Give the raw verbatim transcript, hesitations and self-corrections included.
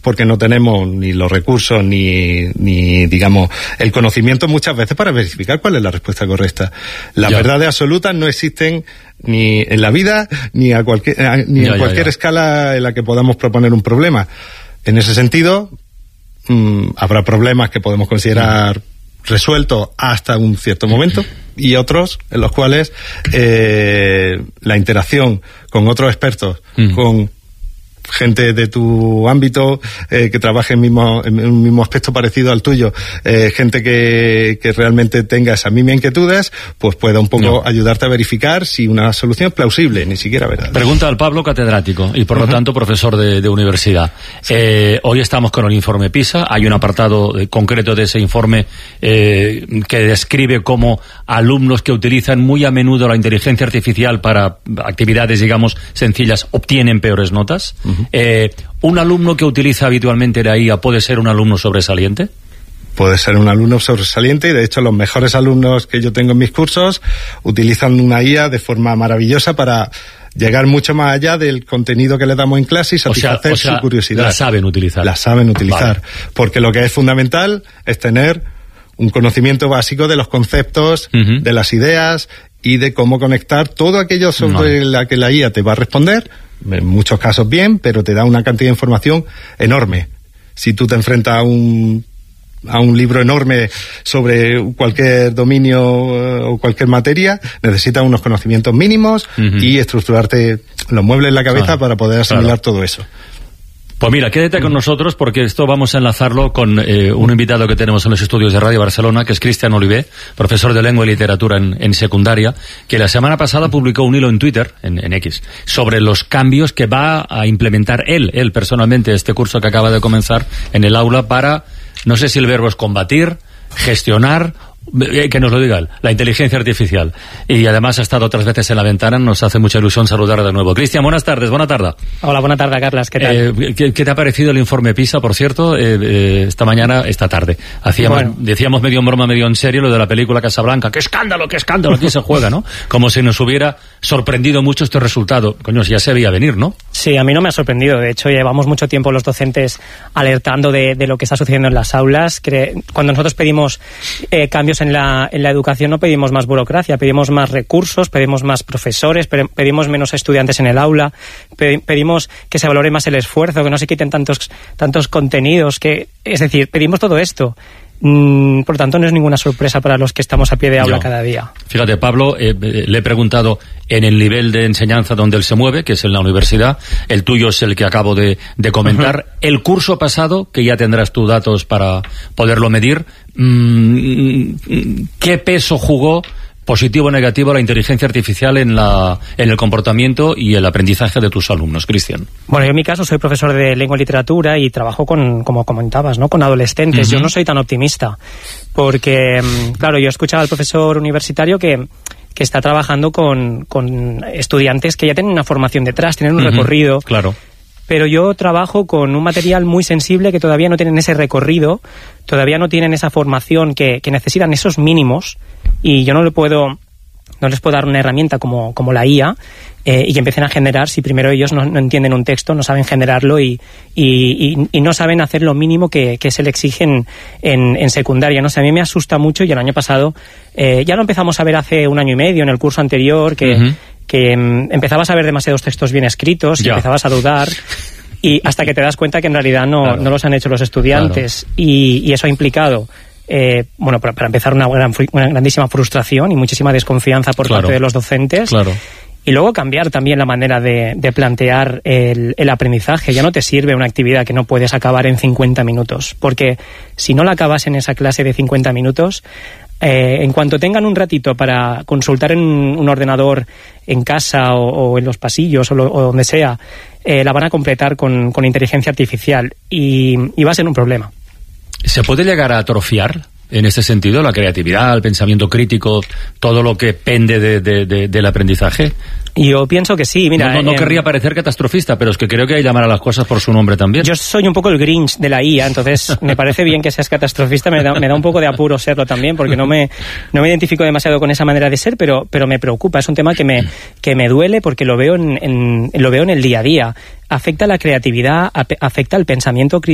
porque no tenemos ni los recursos ni, ni digamos, el conocimiento muchas veces para verificar cuál es la respuesta correcta. Las ya. verdades absolutas no existen ni en la vida ni a cualquier, ni ya, en cualquier ya, ya. escala en la que podamos proponer un problema. En ese sentido, mmm, habrá problemas que podemos considerar resueltos hasta un cierto momento y otros en los cuales eh, la interacción con otros expertos, mm. con gente de tu ámbito eh, que trabaje en, mismo, en un mismo aspecto parecido al tuyo, eh, gente que, que realmente tenga esas mismas inquietudes, pues pueda un poco no. ayudarte a verificar si una solución es plausible, ni siquiera verdad. Pregunta al Pablo, catedrático y por uh-huh. lo tanto profesor de, de universidad. Sí. Eh, hoy estamos con el informe PISA, hay un apartado concreto de ese informe eh, que describe cómo alumnos que utilizan muy a menudo la inteligencia artificial para actividades, digamos, sencillas, obtienen peores notas. Uh-huh. Eh, ¿Un alumno que utiliza habitualmente la I A puede ser un alumno sobresaliente? Puede ser un alumno sobresaliente y de hecho los mejores alumnos que yo tengo en mis cursos utilizan una I A de forma maravillosa para llegar mucho más allá del contenido que le damos en clase y satisfacer o sea, o sea, su curiosidad. La saben utilizar. La saben utilizar. Vale. Porque lo que es fundamental es tener un conocimiento básico de los conceptos, uh-huh. de las ideas y de cómo conectar todo aquello sobre no. la que la I A te va a responder. En muchos casos bien, pero te da una cantidad de información enorme. Si tú te enfrentas a un a un libro enorme sobre cualquier dominio o cualquier materia, necesitas unos conocimientos mínimos uh-huh. y estructurarte los muebles en la cabeza claro. para poder asimilar claro. todo eso. Pues mira, quédate con nosotros porque esto vamos a enlazarlo con eh, un invitado que tenemos en los estudios de Radio Barcelona, que es Cristian Olivé, profesor de lengua y literatura en, en secundaria, que la semana pasada publicó un hilo en Twitter, en, en X, sobre los cambios que va a implementar él, él personalmente, este curso que acaba de comenzar en el aula para, no sé si el verbo es combatir, gestionar, que nos lo diga él, la inteligencia artificial. Y además ha estado otras veces en la ventana, nos hace mucha ilusión saludar de nuevo. Cristian, buenas tardes, buena tarde. Hola, buena tarde, Carlas, ¿qué tal? Eh, ¿qué, ¿Qué te ha parecido el informe PISA, por cierto, eh, eh, esta mañana, esta tarde? Hacíamos, bueno. Decíamos medio en broma, medio en serio, lo de la película Casablanca. ¡Qué escándalo, qué escándalo! Aquí se juega, ¿no? Como si nos hubiera sorprendido mucho este resultado. Coño, ya se veía venir, ¿no? Sí, a mí no me ha sorprendido. De hecho, llevamos mucho tiempo los docentes alertando de, de lo que está sucediendo en las aulas. Cuando nosotros pedimos eh, cambios en la, en la educación no pedimos más burocracia, pedimos más recursos, pedimos más profesores, pedimos menos estudiantes en el aula, pedimos que se valore más el esfuerzo, que no se quiten tantos tantos contenidos, que es decir, pedimos todo esto. Mm, por lo tanto, no es ninguna sorpresa para los que estamos a pie de aula Yo. cada día. Fíjate, Pablo, eh, le he preguntado en el nivel de enseñanza donde él se mueve, que es en la universidad, el tuyo es el que acabo de, de comentar. Uh-huh. El curso pasado, que ya tendrás tus datos para poderlo medir, mmm, ¿qué peso jugó, positivo o negativo, la inteligencia artificial en la en el comportamiento y el aprendizaje de tus alumnos, Cristian? Bueno, yo en mi caso soy profesor de lengua y literatura y trabajo con, como comentabas, ¿no?, con adolescentes. Uh-huh. Yo no soy tan optimista porque, claro, yo escuchaba al profesor universitario que que está trabajando con, con estudiantes que ya tienen una formación detrás, tienen un uh-huh. recorrido. Claro. Pero yo trabajo con un material muy sensible que todavía no tienen ese recorrido, todavía no tienen esa formación que, que necesitan esos mínimos, y yo no le puedo, no les puedo dar una herramienta como, como la I A eh, y que empiecen a generar si primero ellos no, no entienden un texto, no saben generarlo y, y, y, y no saben hacer lo mínimo que, que se le exigen en, en secundaria. No sé, a mí me asusta mucho, y el año pasado eh, ya lo empezamos a ver hace un año y medio en el curso anterior, que... Uh-huh. que um, empezabas a ver demasiados textos bien escritos y ya. empezazas a dudar, y hasta que te das cuenta que en realidad no, claro. no los han hecho los estudiantes, claro. y, y eso ha implicado eh, bueno, para, para empezar una, gran, una grandísima frustración y muchísima desconfianza por claro. parte de los docentes, claro. y luego cambiar también la manera de, de plantear el, el aprendizaje. Ya no te sirve una actividad que no puedes acabar en cincuenta minutos, porque si no la acabas en esa clase de cincuenta minutos, Eh, en cuanto tengan un ratito para consultar en un ordenador en casa o, o en los pasillos o, lo, o donde sea, eh, la van a completar con, con inteligencia artificial y, y va a ser un problema. ¿Se puede llegar a atrofiar en este sentido la creatividad, el pensamiento crítico, todo lo que pende de, de, de, del aprendizaje? Yo pienso que sí, mira... No, no, no eh, querría parecer catastrofista, pero es que creo que hay que llamar a las cosas por su nombre también. Yo soy un poco el Grinch de la I A, entonces me parece bien que seas catastrofista, me da, me da un poco de apuro serlo también, porque no me, no me identifico demasiado con esa manera de ser, pero, pero me preocupa, es un tema que me, que me duele porque lo veo en, en, lo veo en el día a día. Afecta la creatividad, afecta el pensamiento crítico,